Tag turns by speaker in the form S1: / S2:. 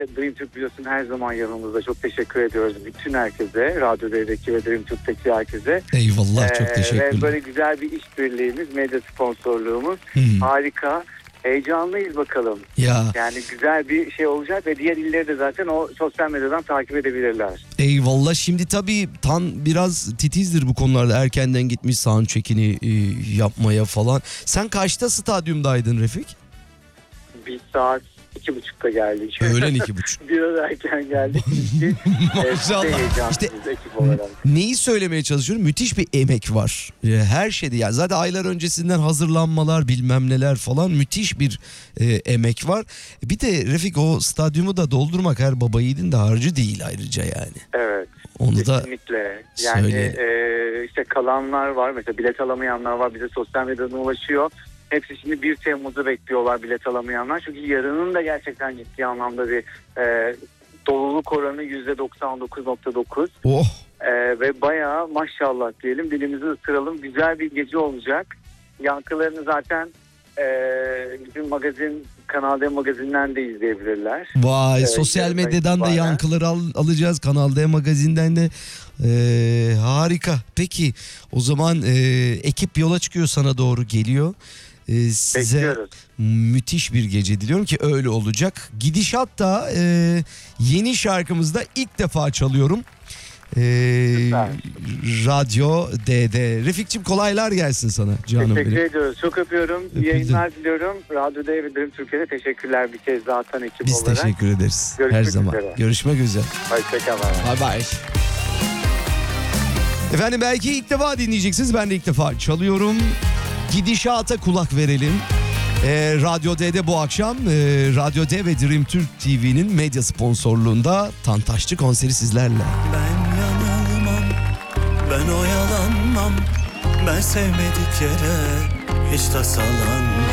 S1: Dream Türk biliyorsun her zaman yanımızda. Çok teşekkür ediyoruz bütün herkese. Radyo D'deki ve Dream Türk'teki herkese.
S2: Eyvallah, çok teşekkürler.
S1: Ve böyle güzel bir işbirliğimiz, medya sponsorluğumuz. Harika. Heyecanlıyız bakalım.
S2: Ya.
S1: Yani güzel bir şey olacak ve diğer illeri de zaten o sosyal medyadan takip edebilirler.
S2: Eyvallah. Şimdi tabii Tan biraz titizdir bu konularda. Erkenden gitmiş soundcheck'ini yapmaya falan. Sen kaçta stadyumdaydın Refik?
S1: 1 saat 2.30'da geldik.
S2: Öğlen 2.30.
S1: Biraz erken geldik.
S2: Maşallah. İşte
S1: ekip olarak.
S2: Neyi söylemeye çalışıyorum? Müthiş bir emek var. Her şeyde yani zaten aylar öncesinden hazırlanmalar bilmem neler falan müthiş bir emek var. Bir de Refik o stadyumu da doldurmak her baba yiğidin de harcı değil ayrıca yani.
S1: Evet.
S2: Onu
S1: kesinlikle. Yani işte kalanlar var. Mesela bilet alamayanlar var. Bize sosyal medyadan ulaşıyor. Hepsi şimdi 1 Temmuz'u bekliyorlar bilet alamayanlar. Çünkü yarının da gerçekten ciddi anlamda bir doluluk oranı %99.9.
S2: Oh.
S1: Ve bayağı maşallah diyelim, dilimizi ısıralım. Güzel bir gece olacak. Yankılarını zaten bizim magazin, Kanal D magazinden de izleyebilirler.
S2: Vay, sosyal medyadan da yankıları alacağız. Kanal D magazinden de. Harika. Peki o zaman ekip yola çıkıyor, sana doğru geliyor. Size
S1: bekliyoruz.
S2: Müthiş bir gece diliyorum ki öyle olacak. Gidişat da yeni şarkımızda ilk defa çalıyorum. Radyo D'de. Refik'cim kolaylar gelsin sana canım
S1: Teşekkür
S2: benim.
S1: ediyoruz. Çok öpüyorum. İyi yayınlar diliyorum. Radyo D ve Dream Türkiye'de teşekkürler bir kez daha Tan ekibi
S2: Biz
S1: olarak.
S2: teşekkür ederiz.
S1: Görüşmek
S2: her zaman.
S1: üzere.
S2: Görüşmek üzere.
S1: Hoşçakalın.
S2: Bye bye. Efendim belki ilk defa dinleyeceksiniz. Ben de ilk defa çalıyorum. Gidişata kulak verelim. Radyo D'de bu akşam Radyo D ve Dream Türk TV'nin medya sponsorluğunda Tantaşçı konseri sizlerle.
S3: Ben yanılmam, ben oyalanmam, ben sevmedik yere hiç tasalanmam.